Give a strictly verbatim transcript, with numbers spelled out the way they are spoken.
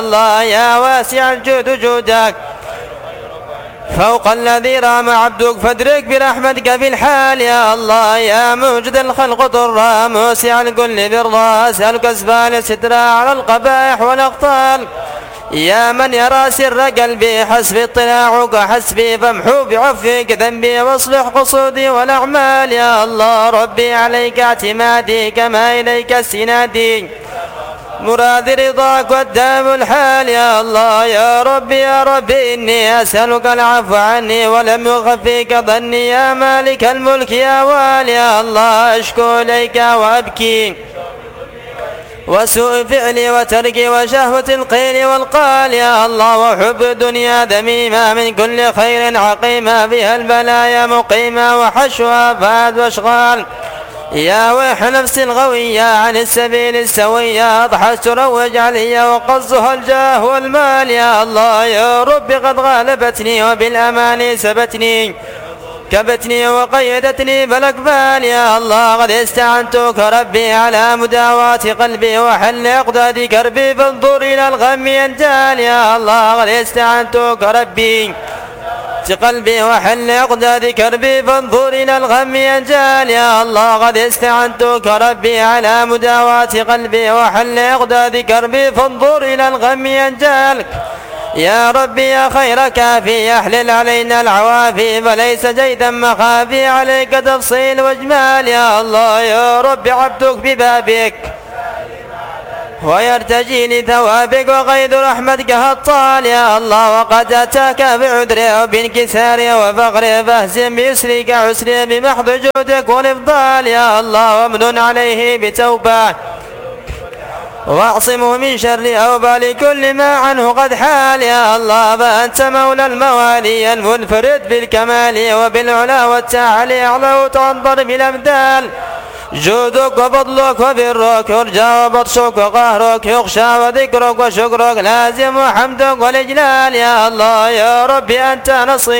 الله يا واسع الجود جودك فوق الذي رام عبدك فادرك برحمتك في الحال يا الله يا موجد الخلق ضرا موسع الكل بالراس أسألك أسفال الستر على القبائح والأخطال يا من يرى سر قلبي حسبي اطلاعك حسبي فامحو بعفوك ذنبي واصلح قصودي والأعمال يا الله ربي عليك اعتمادي كما إليك استنادي مراد رضاك والدام الحال يا الله يا ربي يا ربي إني أسألك العفو عني ولم يخفيك ظني يا مالك الملك يا والي يا الله أشكو إليك وأبكي وسوء فعلي وتركي وشهوة القيل والقال يا الله وحب الدنيا ذميمة من كل خير عقيمة فيها البلايا مقيمة وحشوها فاد واشغال يا ويح نفسي الغوية عن السبيل السوية أضحت تروج علي وقصها الجاه والمال يا الله يا رب قد غالبتني وبالأمان سبتني كبتني وقيدتني بالأقبال يا الله قد استعنتك ربي على مداواة قلبي وحل أقداد كربي فانظر إلى الغم ينجال يا الله قد استعنتك ربي قلبي وحل أقداد كربي فانظر إلى الغم ينجال يا الله قد استعنتك ربي على مداواة قلبي وحل أقداد كربي فانظر إلى الغم ينجال يا ربي يا خير كافي احلل علينا العوافي فليس جيدا مخافي عليك تفصيل واجمال يا الله يا رب عبدك ببابك ويرتجي لثوابك وقيد رحمتك هطال يا الله وقد أتاك بعذري وبانكساري وفقري فاهزم بيسرك عسري بمحض جودك والإفضال يا الله وامن عليه بتوبة واعصمه من شر أوبال كل ما عنه قد حال يا الله فأنت مولى الموالي المنفرد بالكمال وبالعلا والتعالي أعلى تنظر بالأبدال جودك وفضلك وبرك يرجى وبطشك وقهرك يخشى وذكرك وشكرك لازم وحمدك والإجلال يا الله يا ربي أنت نصير